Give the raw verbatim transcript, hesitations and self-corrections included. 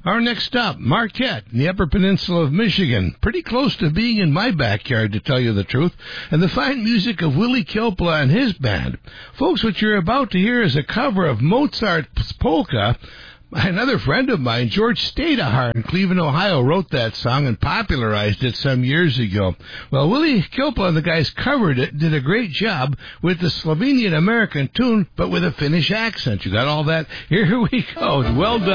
Our next stop, Marquette, in the Upper Peninsula of Michigan. Pretty close to being in my backyard, to tell you the truth. And the fine music of Willie Kilpla and his band. Folks, what you're about to hear is a cover of Mozart's Polka. Another friend of mine, George Stadahar in Cleveland, Ohio, wrote that song and popularized it some years ago. Well, Willie Kilpla and the guys covered it, did a great job with the Slovenian-American tune, but with a Finnish accent. You got all that? Here we go. Well done.